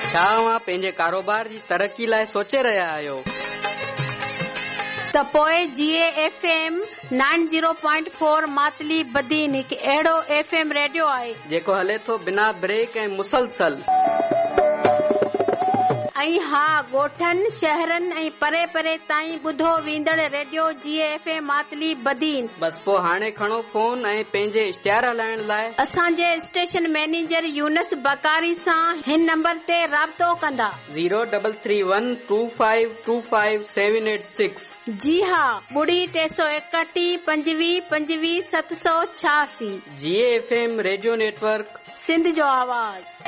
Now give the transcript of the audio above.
छा अव्हां पंहिंजे कारोबार जी तरक़ी लाइ सोचे रहिया आहियो? त पोइ GAFM 90.4 मातली बदीन हिकु अहिड़ो FM रेडियो आहे जेको हले थो बिना ब्रेक ऐं मुसलसल। ऐं हा, ॻोठनि शहरनि ऐं परे परे ताईं ॿुधो वेंदड़ रेडियो GAFM मातली बदीन। बस पोइ हाणे खणो फोन ऐं पंहिंजे इश्तिहार हलाइण लाइ असांजे स्टेशन मैनेजर यूनस बकारी सां हिन नंबर ते राब्तो कंदा 0312525786। जी हा, 331 25 25 786। GAFM रेडियो नेटवर्क, सिंध जो आवाज़।